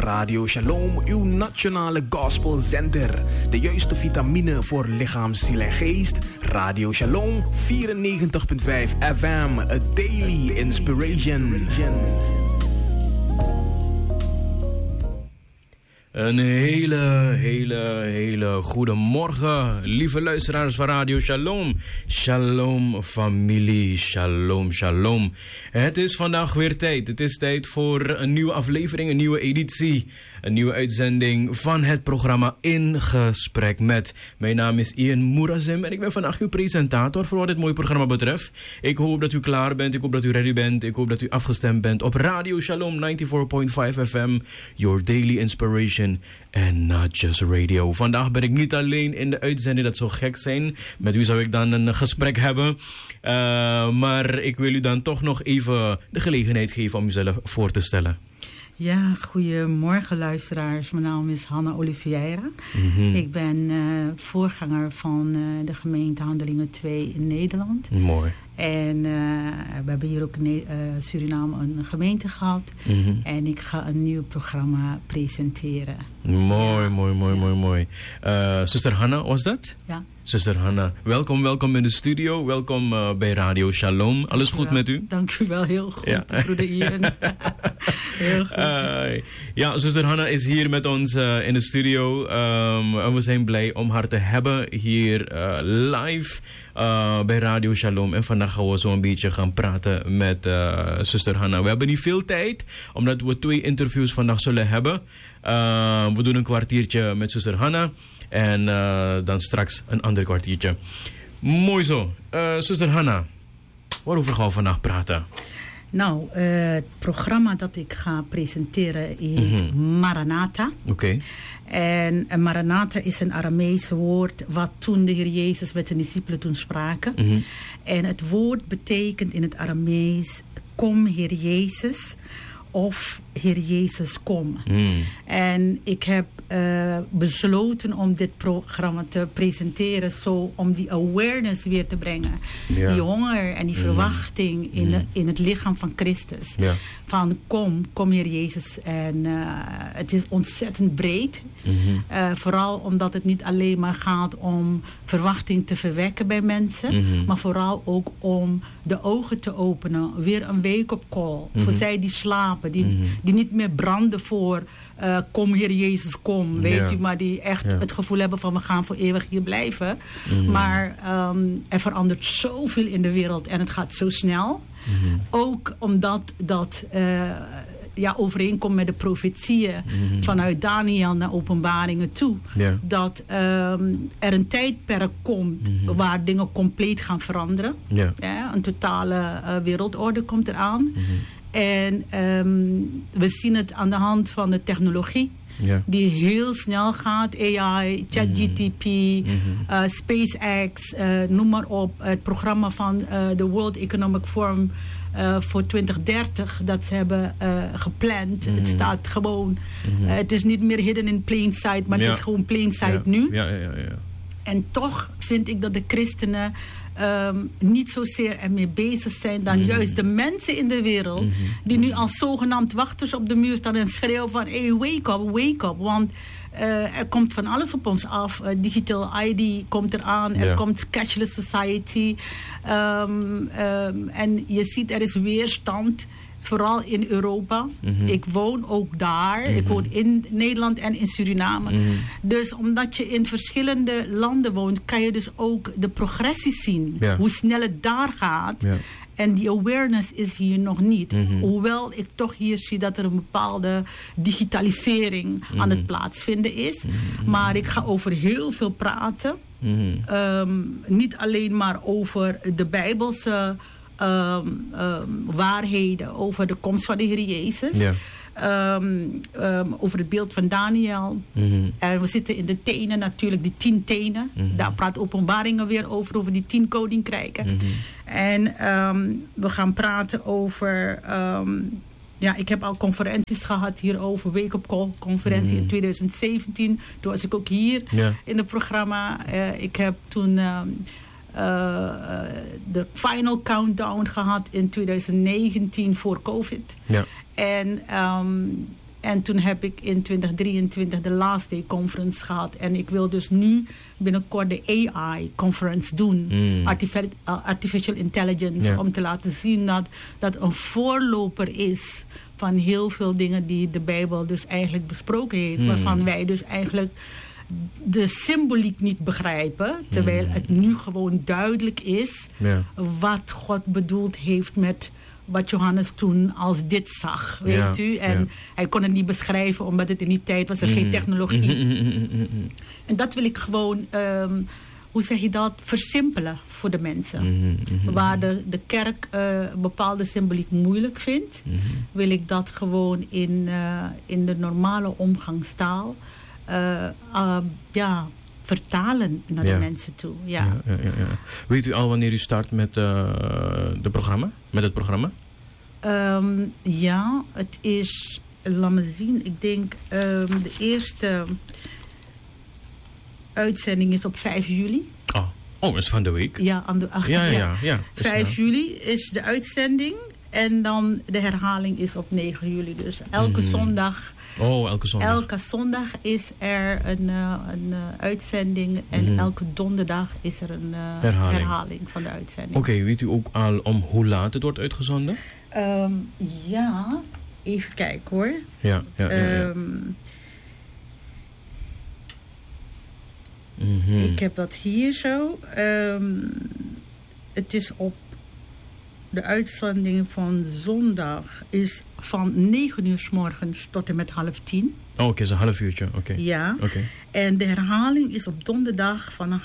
Radio Shalom, uw nationale gospelzender. De juiste vitamine voor lichaam, ziel en geest. Radio Shalom 94.5 FM, a daily inspiration. Een hele goede morgen, lieve luisteraars van Radio Shalom. Shalom familie, shalom, shalom. Het is vandaag weer tijd. Het is tijd voor een nieuwe aflevering, een nieuwe editie. Een nieuwe uitzending van het programma In Gesprek Met. Mijn naam is Ian Murazim en ik ben vandaag uw presentator voor wat dit mooie programma betreft. Ik hoop dat u klaar bent, ik hoop dat u ready bent, ik hoop dat u afgestemd bent op Radio Shalom 94.5 FM, your daily inspiration and not just radio. Vandaag ben ik niet alleen in de uitzending, dat zou gek zijn. Met wie zou ik dan een gesprek hebben? Maar ik wil u dan toch nog even de gelegenheid geven om uzelf voor te stellen. Ja, goedemorgen luisteraars. Mijn naam is Hanna Oliveira. Ik ben voorganger van de gemeente Handelingen 2 in Nederland. Mooi. En we hebben hier ook in Suriname een gemeente gehad. En ik ga een nieuw programma presenteren. Mooi. Zuster Hanna, was dat? Ja. Zuster Hanna, welkom in de studio. Welkom bij Radio Shalom. Alles goed met u? Dank u wel, heel goed, ja. Broeder Ian. Heel goed. Ja, zuster Hanna is hier met ons in de studio. En we zijn blij om haar te hebben hier live bij Radio Shalom. En vandaag gaan we zo een beetje gaan praten met zuster Hanna. We hebben niet veel tijd, omdat we 2 interviews vandaag zullen hebben. We doen een kwartiertje met zuster Hanna. En dan straks een ander kwartiertje. Mooi zo. Zuster Hanna, waarover gaan we vandaag praten? Nou, het programma dat ik ga presenteren heet Maranatha. Oké. En Maranatha is een Aramees woord wat toen de Heer Jezus met de discipelen toen spraken. En het woord betekent in het Aramees: kom Heer Jezus, of Heer Jezus, kom. En ik heb besloten om dit programma te presenteren, zo om die awareness weer te brengen. Ja. Die honger en die verwachting in het lichaam van Christus. Ja. Van kom Heer Jezus. En het is ontzettend breed. Vooral omdat het niet alleen maar gaat om verwachting te verwekken bij mensen. Maar vooral ook om de ogen te openen. Weer een wake-up call. Voor zij die slapen. Die niet meer branden voor kom Heer Jezus, kom. Weet u, maar die echt het gevoel hebben van we gaan voor eeuwig hier blijven. Maar er verandert zoveel in de wereld en het gaat zo snel. Ook omdat dat overeenkomt met de profetieën vanuit Daniel naar Openbaringen toe. Dat er een tijdperk komt waar dingen compleet gaan veranderen. Een totale wereldorde komt eraan. En we zien het aan de hand van de technologie. Die heel snel gaat. AI, ChatGPT, SpaceX, noem maar op. Het programma van de World Economic Forum voor 2030 dat ze hebben gepland. Het staat gewoon. Het is niet meer hidden in plain sight, maar het is gewoon plain sight nu. En toch vind ik dat de christenen niet zozeer ermee bezig zijn dan juist de mensen in de wereld die nu als zogenaamd wachters op de muur staan en schreeuwen van hey, wake up. Want er komt van alles op ons af. Digital ID komt eraan. Er komt cashless society. En je ziet er is weerstand. Vooral in Europa. Ik woon ook daar. Ik woon in Nederland en in Suriname. Dus omdat je in verschillende landen woont, kan je dus ook de progressie zien. Hoe snel het daar gaat. En die awareness is hier nog niet. Hoewel ik toch hier zie dat er een bepaalde digitalisering aan het plaatsvinden is. Maar ik ga over heel veel praten. Niet alleen maar over de Bijbelse waarheden over de komst van de Heer Jezus. Over het beeld van Daniel. En we zitten in de tenen natuurlijk, die 10 tenen. Daar praat Openbaringen weer over die 10 koninkrijken. En we gaan praten over ik heb al conferenties gehad hierover. Wake-up Call conferentie in 2017. Toen was ik ook hier in het programma. Ik heb toen de final countdown gehad in 2019 voor COVID. En toen heb ik in 2023 de Last Day Conference gehad. En ik wil dus nu binnenkort de AI Conference doen. Artificial Intelligence. Ja. Om te laten zien dat een voorloper is van heel veel dingen die de Bijbel dus eigenlijk besproken heeft. Waarvan wij dus eigenlijk de symboliek niet begrijpen. Terwijl het nu gewoon duidelijk is wat God bedoeld heeft met wat Johannes toen als dit zag, weet u. En hij kon het niet beschrijven, omdat het in die tijd was er geen technologie. En dat wil ik gewoon, hoe zeg je dat, versimpelen voor de mensen. Waar de kerk bepaalde symboliek moeilijk vindt, wil ik dat gewoon in de normale omgangstaal vertalen naar de mensen toe. Ja. Weet u al wanneer u start met het programma? Ja, het is, laat me zien, ik denk de eerste uitzending is op 5 juli. Oh, dat is van de week. Ja, aan de 5 juli is de uitzending. En dan de herhaling is op 9 juli. Dus elke zondag. Elke zondag is er een uitzending. En elke donderdag is er een herhaling van de uitzending. Oké, weet u ook al om hoe laat het wordt uitgezonden? Ja, even kijken hoor. Ja. Ik heb dat hier zo. Het is op de uitzending van zondag is van 9 uur 's morgens tot en met 9:30. Oh, oké, zo'n half uurtje. Oké. Ja. En de herhaling is op donderdag van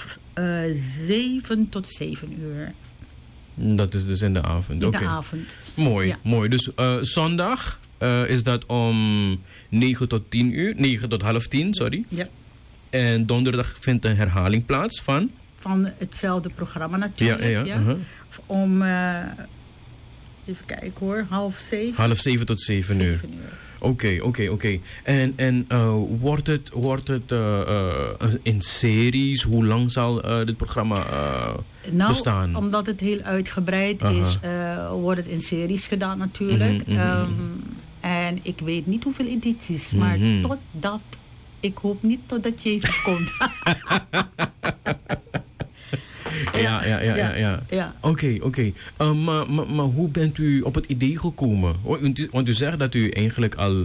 6:30 tot 7 uur. Dat is dus in de avond. In de avond. Mooi. Dus zondag is dat om 9 tot 10 uur. 9 tot 9:30, sorry. Ja. En donderdag vindt een herhaling plaats van? Van hetzelfde programma natuurlijk. Ja. Om, even kijken hoor, 6:30. 6:30 tot 7 uur. Oké. En wordt het in series? Hoe lang zal dit programma bestaan? Omdat het heel uitgebreid is, wordt het in series gedaan natuurlijk. En ik weet niet hoeveel edities, maar totdat... Ik hoop niet totdat Jezus komt. Ja. Oké. Maar hoe bent u op het idee gekomen? Want u zegt dat u eigenlijk al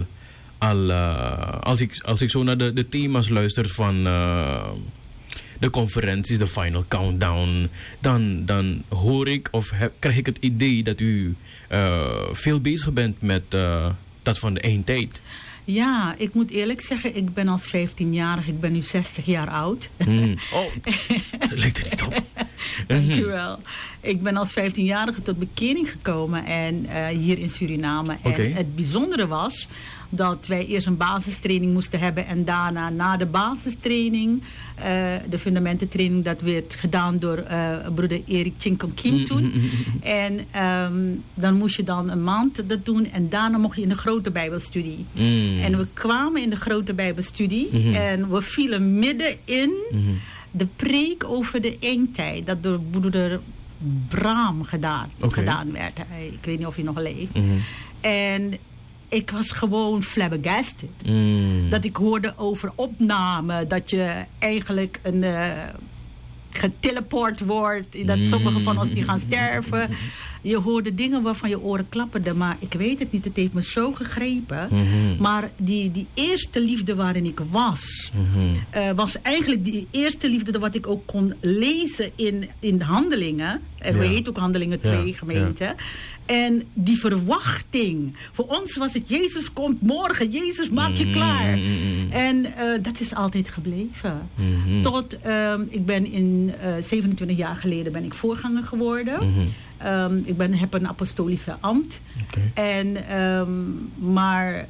als ik zo naar de thema's luister van de conferenties, de Final Countdown, dan hoor ik of krijg ik het idee dat u veel bezig bent met dat van de eindtijd. Ja, ik moet eerlijk zeggen, ik ben als 15-jarige, ik ben nu 60 jaar oud. Oh, dat lijkt er niet op. Dankjewel. Ik ben als 15-jarige tot bekering gekomen en hier in Suriname. En het bijzondere was dat wij eerst een basistraining moesten hebben en daarna na de basistraining, de fundamententraining, dat werd gedaan door broeder Erik Chinkom Kim toen. En dan moest je dan een maand dat doen en daarna mocht je in de grote bijbelstudie. En we kwamen in de grote bijbelstudie en we vielen midden in de preek over de eindtijd, dat door broeder Bram gedaan werd. Ik weet niet of hij nog leeft. En ik was gewoon flabbergasted. Dat ik hoorde over opname, dat je eigenlijk geteleport wordt, dat sommigen van ons die gaan sterven. Je hoorde dingen waarvan je oren klapperden, maar ik weet het niet, het heeft me zo gegrepen. Maar die eerste liefde waarin ik was, was eigenlijk die eerste liefde wat ik ook kon lezen in Handelingen. En we heet ook Handelingen 2 gemeente. En die verwachting. Voor ons was het, Jezus komt morgen. Jezus, maak je klaar. En dat is altijd gebleven. Tot, ik ben 27 jaar geleden ben ik voorganger geworden. Ik heb een apostolische ambt. En, maar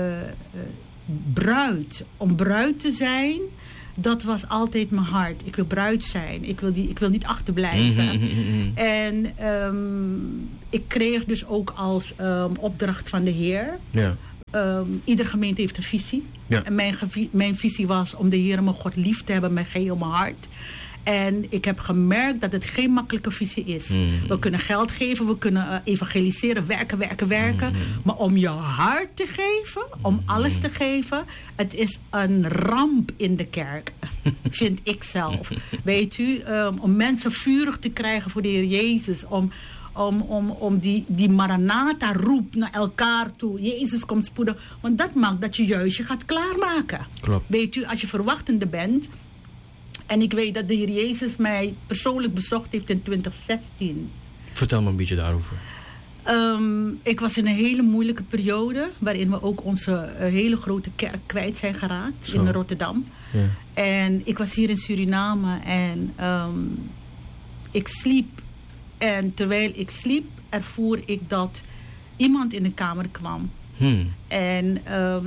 om bruid te zijn, dat was altijd mijn hart. Ik wil bruid zijn. Ik wil niet achterblijven. En ik kreeg dus ook als opdracht van de Heer. Iedere gemeente heeft een visie. En mijn visie was om de Heer, mijn God, lief te hebben met geheel mijn hart. En ik heb gemerkt dat het geen makkelijke visie is. We kunnen geld geven, we kunnen evangeliseren, werken. Maar om je hart te geven, om alles te geven, het is een ramp in de kerk. Vind ik zelf. Weet u, om mensen vurig te krijgen voor de Heer Jezus. Om die Maranatha roep naar elkaar toe. Jezus komt spoedig. Want dat maakt dat je juist je gaat klaarmaken. Klopt. Weet u, als je verwachtende bent. En ik weet dat de Heer Jezus mij persoonlijk bezocht heeft in 2016. Vertel me een beetje daarover. Ik was in een hele moeilijke periode. Waarin we ook onze hele grote kerk kwijt zijn geraakt. In Rotterdam. Ja. En ik was hier in Suriname. En ik sliep. En terwijl ik sliep, ervoer ik dat iemand in de kamer kwam. En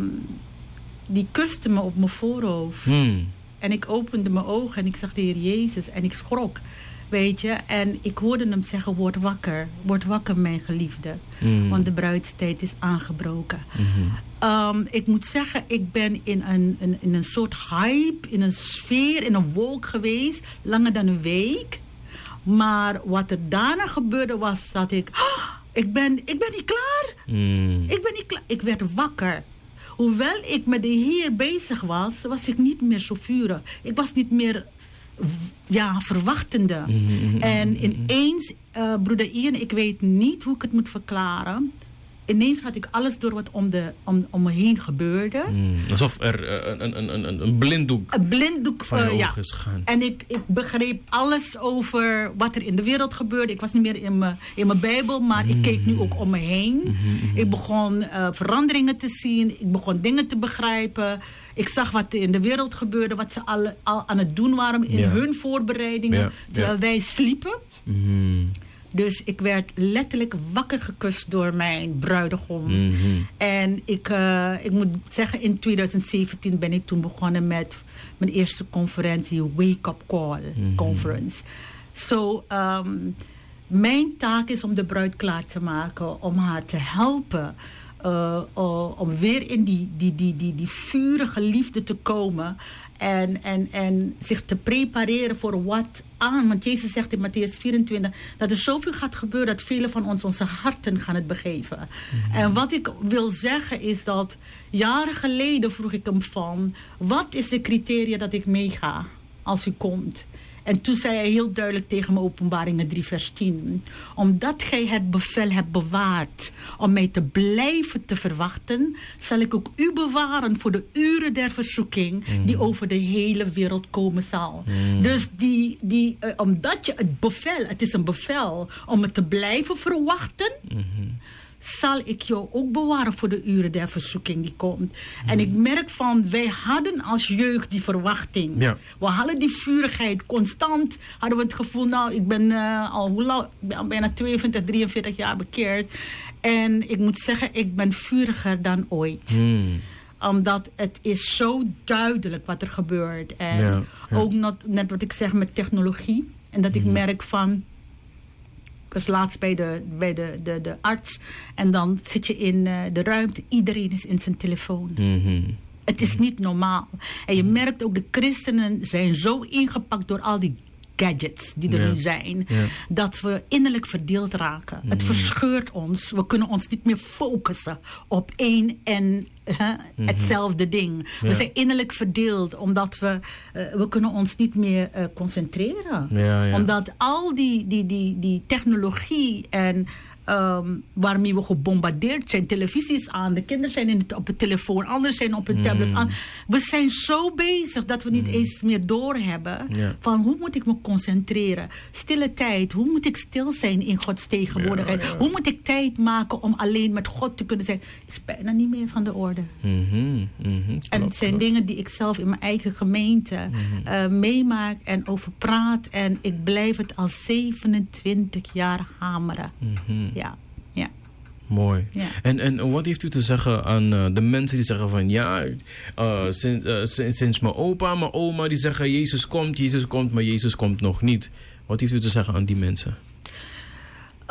die kuste me op mijn voorhoofd. En ik opende mijn ogen en ik zag de Heer Jezus en ik schrok. Weet je, en ik hoorde hem zeggen, word wakker mijn geliefde. Want de bruidstijd is aangebroken. Ik moet zeggen, ik ben in een soort hype, in een sfeer, in een wolk geweest. Langer dan een week. Maar wat er daarna gebeurde was dat ik ben niet klaar. Ik ben niet klaar. Ik werd wakker. Hoewel ik met de Heer bezig was ik niet meer zo vurig. Ik was niet meer verwachtende. En ineens, broeder Ian, ik weet niet hoe ik het moet verklaren. Ineens had ik alles door wat om me heen gebeurde. Alsof er een blinddoek, van je ogen is gegaan. En ik begreep alles over wat er in de wereld gebeurde. Ik was niet meer in mijn Bijbel, maar ik keek nu ook om me heen. Ik begon veranderingen te zien. Ik begon dingen te begrijpen. Ik zag wat er in de wereld gebeurde. Wat ze al aan het doen waren in hun voorbereidingen. Terwijl wij sliepen. Dus ik werd letterlijk wakker gekust door mijn bruidegom. En ik moet zeggen, in 2017 ben ik toen begonnen met mijn eerste conferentie, Wake Up Call Conference. Mijn taak is om de bruid klaar te maken, om haar te helpen. Om weer in die vurige liefde te komen. En zich te prepareren voor wat aan. Want Jezus zegt in Mattheüs 24 dat er zoveel gaat gebeuren dat velen van ons onze harten gaan het begeven. En wat ik wil zeggen is dat jaren geleden vroeg ik hem van, wat is de criteria dat ik meega als u komt? En toen zei hij heel duidelijk tegen me, Openbaringen 3 vers 10. Omdat gij het bevel hebt bewaard om mij te blijven te verwachten, zal ik ook u bewaren voor de uren der verzoeking die over de hele wereld komen zal. Dus omdat je het is een bevel om het te blijven verwachten, zal ik jou ook bewaren voor de uren der verzoeking die komt. En ik merk van, wij hadden als jeugd die verwachting. Ja. We hadden die vurigheid. Constant hadden we het gevoel, nou, ik ben bijna 22, 43 jaar bekeerd. En ik moet zeggen, ik ben vuriger dan ooit. Omdat het is zo duidelijk wat er gebeurt. En ook net wat ik zeg met technologie. En dat ik merk van, ik was laatst bij de arts. En dan zit je in de ruimte. Iedereen is in zijn telefoon. Het is niet normaal. En je merkt ook, de christenen zijn zo ingepakt door al die gadgets die er nu zijn. Dat we innerlijk verdeeld raken. Het verscheurt ons. We kunnen ons niet meer focussen op één en hetzelfde ding. We zijn innerlijk verdeeld. Omdat we kunnen ons niet meer concentreren. Omdat al die technologie en waarmee we gebombardeerd zijn. Televisie is aan, de kinderen zijn op de telefoon, anderen zijn op hun tablets aan. We zijn zo bezig dat we niet eens meer doorhebben van hoe moet ik me concentreren. Stille tijd, hoe moet ik stil zijn in Gods tegenwoordigheid. Hoe moet ik tijd maken om alleen met God te kunnen zijn. Is bijna niet meer van de orde. En het zijn dingen die ik zelf in mijn eigen gemeente meemaak en over praat. En ik blijf het al 27 jaar hameren. Ja. Mooi. Ja. En wat heeft u te zeggen aan de mensen die zeggen van sinds mijn opa, mijn oma die zeggen Jezus komt, maar Jezus komt nog niet. Wat heeft u te zeggen aan die mensen?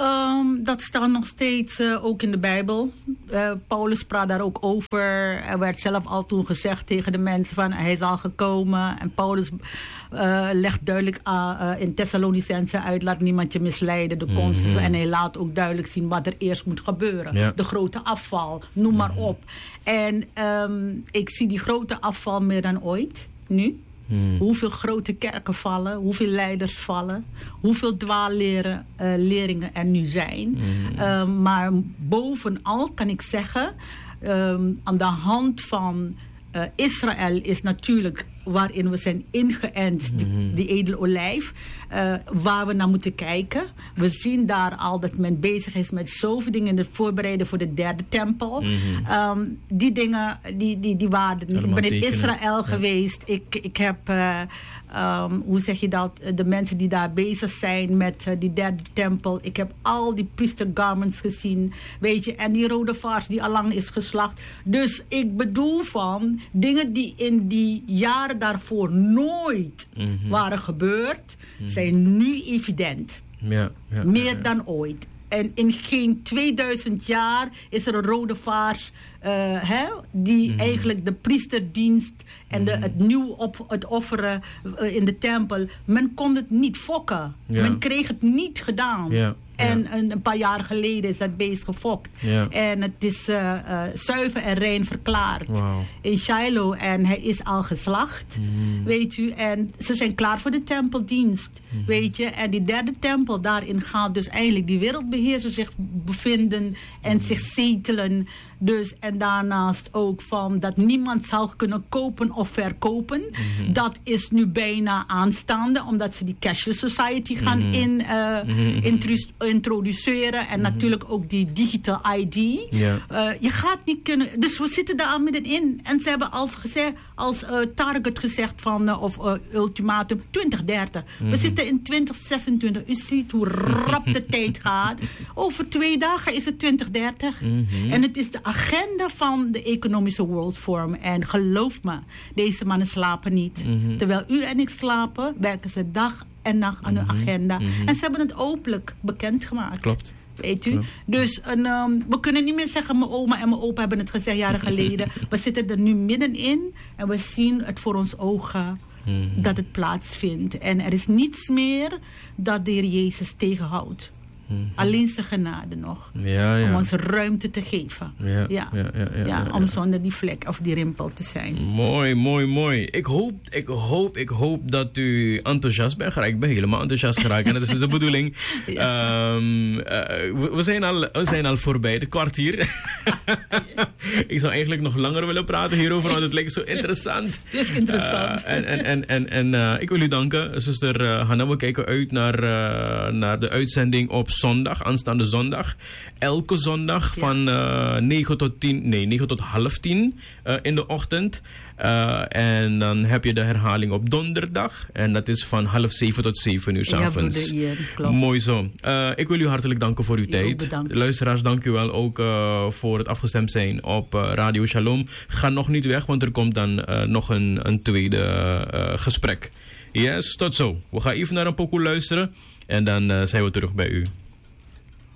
Dat staat nog steeds ook in de Bijbel. Paulus praat daar ook over. Er werd zelf al toen gezegd tegen de mensen van hij is al gekomen. En Paulus legt duidelijk in Thessalonicense uit, laat niemand je misleiden, de komst. En hij laat ook duidelijk zien wat er eerst moet gebeuren. Ja. De grote afval, noem maar op. En ik zie die grote afval meer dan ooit, nu. Hoeveel grote kerken vallen, hoeveel leiders vallen, hoeveel dwaalleringen er nu zijn. Maar bovenal kan ik zeggen, aan de hand van Israël is natuurlijk waarin we zijn ingeënt, die edele olijf, waar we naar moeten kijken. We zien daar al dat men bezig is met zoveel dingen in het voorbereiden voor de derde tempel. Die dingen, die waren... Ik ben in Israël geweest. Ik heb... hoe zeg je dat? De mensen die daar bezig zijn met die derde tempel. Ik heb al die priester garments gezien. Weet je, en die rode vaars die allang is geslacht. Dus ik bedoel van dingen die in die jaren daarvoor nooit waren gebeurd, zijn nu evident. Meer dan ooit. En in geen 2000 jaar is er een rode vaars die eigenlijk de priesterdienst en het offeren in de tempel, men kon het niet fokken. Men kreeg het niet gedaan. En een paar jaar geleden is dat beest gefokt. En het is zuiver en rein verklaard in Shiloh. En hij is al geslacht, weet u. En ze zijn klaar voor de tempeldienst, weet je. En die derde tempel, daarin gaat dus eigenlijk die wereldbeheerser zich bevinden en zich zetelen. Dus, en daarnaast ook van dat niemand zal kunnen kopen of verkopen. Dat is nu bijna aanstaande, omdat ze die cashless society gaan introduceren. En natuurlijk ook die digital ID. Je gaat niet kunnen... Dus we zitten daar al middenin. En ze hebben als target gezegd van, of ultimatum, 2030. We zitten in 2026. U ziet hoe rap de tijd gaat. Over 2 dagen is het 2030. En het is de agenda van de Economische World Forum. En geloof me, deze mannen slapen niet. Terwijl u en ik slapen, werken ze dag en nacht aan hun agenda. En ze hebben het openlijk bekendgemaakt. Klopt. Weet u? Dus we kunnen niet meer zeggen, mijn oma en mijn opa hebben het gezegd jaren geleden. We zitten er nu middenin en we zien het voor ons ogen dat het plaatsvindt. En er is niets meer dat de Heer Jezus tegenhoudt. Alleen zijn genade nog. Om ons ruimte te geven. Om zonder die vlek of die rimpel te zijn. Mooi. Ik hoop dat u enthousiast bent geraakt. Ik ben helemaal enthousiast geraakt. En dat is de bedoeling. We zijn al voorbij het kwartier. Ik zou eigenlijk nog langer willen praten hierover, want het lijkt zo interessant. Het is interessant. En ik wil u danken, zuster Hanna. We kijken uit naar de uitzending op zondag, aanstaande zondag. Elke zondag van 9 tot half 10 in de ochtend. En dan heb je de herhaling op donderdag. En dat is van 6:30 tot 7 uur 's avonds. Mooi zo. Ik wil u hartelijk danken voor uw tijd. Luisteraars, dank u wel ook voor het afgestemd zijn op Radio Shalom. Ga nog niet weg, want er komt dan nog een tweede gesprek. Yes, tot zo. We gaan even naar een pokoe luisteren. En dan zijn we terug bij u.